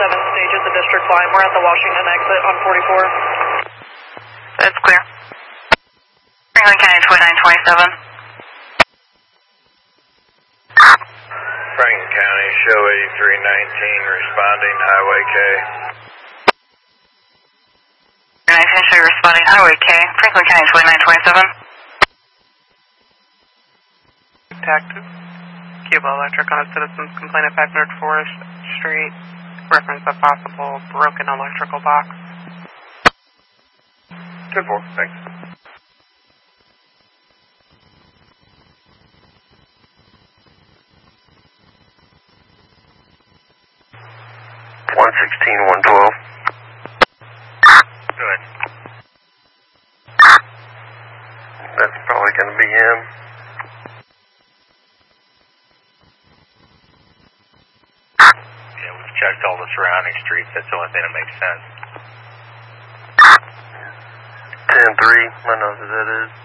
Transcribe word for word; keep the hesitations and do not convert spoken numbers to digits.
twenty-seven stage at the district line. We're at the Washington exit on forty-four. That's clear. Franklin County twenty-nine twenty-seven. Franklin County, show eighty-three nineteen, responding Highway K. nineteen, show responding Highway K. Franklin County twenty-nine twenty-seven. Detective. Cuba Electric on a citizen's complaint at five hundred Forest Street. Reference a possible broken electrical box. ten four, thanks. one sixteen, one twelve. Good. That's probably going to be him. Yeah, we've checked all the surrounding streets. That's the only thing that makes sense. ten three, I know who that is.